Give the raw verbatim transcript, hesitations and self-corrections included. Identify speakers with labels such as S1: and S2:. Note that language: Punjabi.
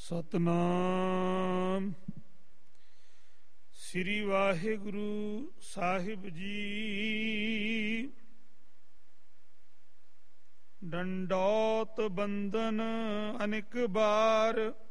S1: ਸਤਨਾਮ ਸ੍ਰੀ ਵਾਹਿਗੁਰੂ ਸਾਹਿਬ ਜੀ। ਡੰਡੌਤ ਬੰਦਨ ਅਨੇਕ ਬਾਰ